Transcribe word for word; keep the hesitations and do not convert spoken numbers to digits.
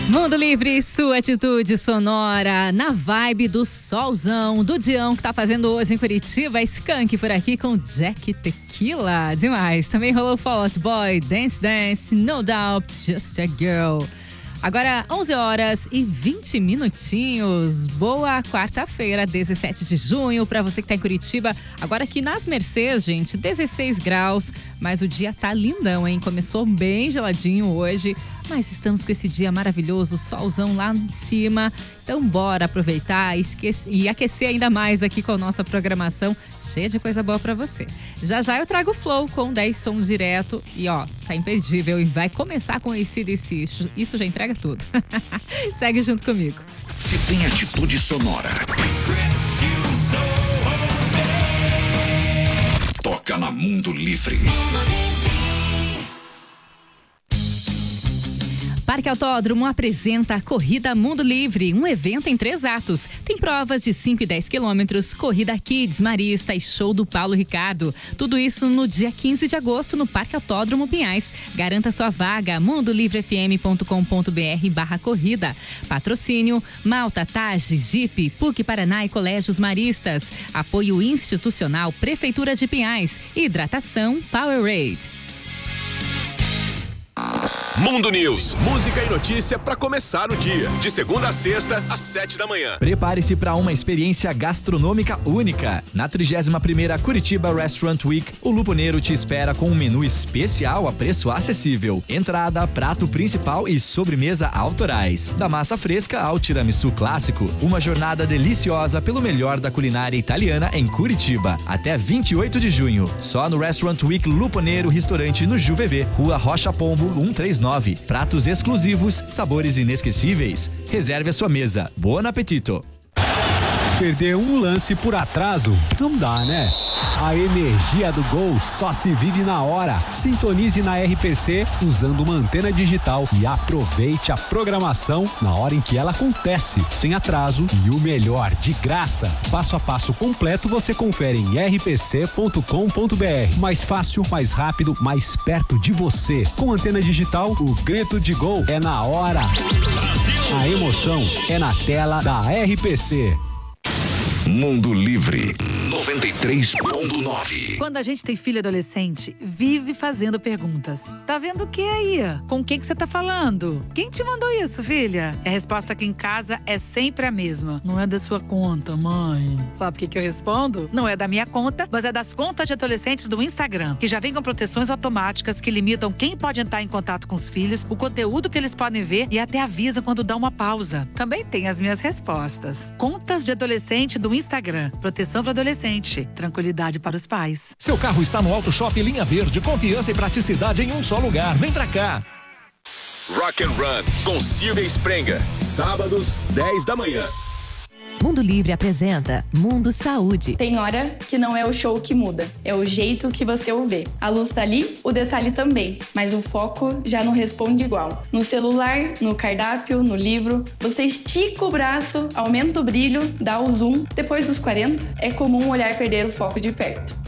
Mundo Livre, sua atitude sonora na vibe do solzão, do dião que tá fazendo hoje em Curitiba. Skank por aqui com Jack Tequila. Demais. Também rolou Fall Out Boy, Dance Dance, No Doubt, Just a Girl. Agora, onze horas e vinte minutinhos. Boa quarta-feira, dezessete de junho, para você que tá em Curitiba. Agora aqui nas Mercês, gente, dezesseis graus, mas o dia tá lindão, hein? Começou bem geladinho hoje, mas estamos com esse dia maravilhoso, solzão lá em cima. Então bora aproveitar e, esquece, e aquecer ainda mais aqui com a nossa programação cheia de coisa boa para você. Já já eu trago o Flow com dez sons direto e ó, tá imperdível e vai começar com esse A C D C. Isso já entrega tudo. Segue junto comigo. Se tem atitude sonora, toca na Mundo Livre. Parque Autódromo apresenta a Corrida Mundo Livre, um evento em três atos. Tem provas de cinco e dez quilômetros, corrida Kids, Marista e show do Paulo Ricardo. Tudo isso no dia quinze de agosto no Parque Autódromo Pinhais. Garanta sua vaga, mundolivrefm.com.br barra corrida. Patrocínio, Malta, Tage, Jeep, P U C Paraná e Colégios Maristas. Apoio institucional, Prefeitura de Pinhais. Hidratação Powerade. Mundo News, música e notícia para começar o dia. De segunda a sexta, às sete da manhã. Prepare-se para uma experiência gastronômica única. Na trigésima primeira Curitiba Restaurant Week, o Luponeiro te espera com um menu especial a preço acessível. Entrada, prato principal e sobremesa autorais. Da massa fresca ao tiramisu clássico, uma jornada deliciosa pelo melhor da culinária italiana em Curitiba. Até vinte e oito de junho, só no Restaurant Week Luponeiro Restaurante no Ju V V, Rua Rocha Pombo, cento e trinta e nove. Pratos exclusivos, sabores inesquecíveis. Reserve a sua mesa. Bom apetito! Perder um lance por atraso não dá, né? A energia do gol só se vive na hora. Sintonize na R P C usando uma antena digital e aproveite a programação na hora em que ela acontece, sem atraso e o melhor, de graça. Passo a passo completo você confere em r p c ponto com ponto b r. Mais fácil, mais rápido, mais perto de você. Com antena digital, o grito de gol é na hora. A emoção é na tela da R P C. Mundo Livre noventa e três ponto nove. Quando a gente tem filho adolescente, vive fazendo perguntas. Tá vendo o que aí? Com quem que você tá falando? Quem te mandou isso, filha? A resposta aqui em casa é sempre a mesma. Não é da sua conta, mãe. Sabe o que que eu respondo? Não é da minha conta, mas é das contas de adolescentes do Instagram, que já vem com proteções automáticas que limitam quem pode entrar em contato com os filhos, o conteúdo que eles podem ver e até avisa quando dá uma pausa. Também tem as minhas respostas. Contas de adolescente do Instagram. Proteção para adolescente. Tranquilidade para os pais. Seu carro está no Auto Shop Linha Verde. Confiança e praticidade em um só lugar. Vem pra cá. Rock and Run com Silvia Sprenga. Sábados, dez da manhã. Mundo Livre apresenta Mundo Saúde. Tem hora que não é o show que muda, é o jeito que você o vê. A luz tá ali, o detalhe também, mas o foco já não responde igual. No celular, no cardápio, no livro, você estica o braço, aumenta o brilho, dá o zoom. Depois dos quarenta, é comum olhar perder o foco de perto.